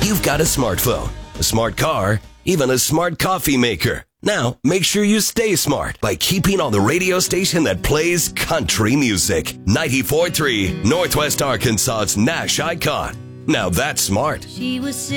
you've got a smartphone, a smart car, even a smart coffee maker. Now, make sure you stay smart by keeping on the radio station that plays country music. 94.3 Northwest Arkansas's Nash icon. Now that's smart. She was